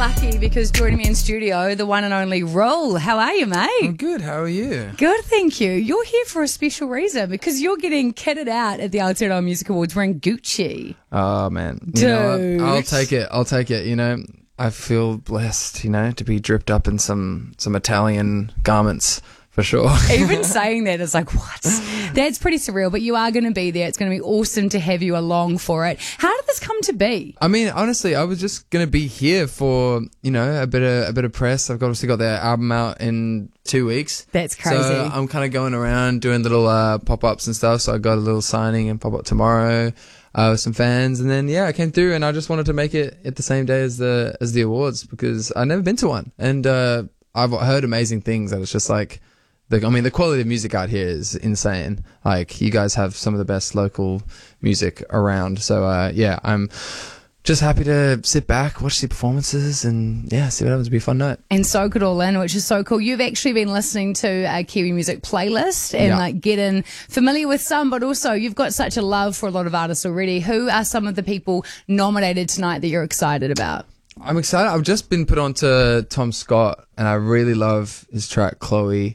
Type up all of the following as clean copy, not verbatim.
lucky because joining me in studio, the one and only Roll. How are you, mate? I'm good. How are you? Good, thank you. You're here for a special reason because you're getting kitted out at the Aotearoa Music Awards wearing Gucci. Oh, man. Dude. I'll take it. I feel blessed, to be dripped up in some Italian garments. For sure. Even saying that is like, what? That's pretty surreal, but you are going to be there. It's going to be awesome to have you along for it. How did this come to be? I mean, honestly, I was just going to be here for, a bit of press. I've obviously got their album out in 2 weeks. That's crazy. So I'm kind of going around doing little pop-ups and stuff. So I got a little signing and pop-up tomorrow with some fans. And then, I came through and I just wanted to make it at the same day as the awards because I've never been to one. And I've heard amazing things that it's just like, the quality of music out here is insane. Like, you guys have some of the best local music around. So, I'm just happy to sit back, watch the performances, and, see what happens. It'll be a fun night. And soak it all in, which is so cool. You've actually been listening to a Kiwi music playlist and, getting familiar with some, but also you've got such a love for a lot of artists already. Who are some of the people nominated tonight that you're excited about? I'm excited. I've just been put on to Tom Scott, and I really love his track, Chloe.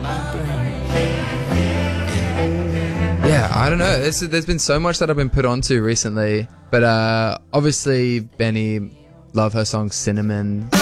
Yeah, I don't know. There's been so much that I've been put onto recently, but obviously, Benny, love her song Cinnamon.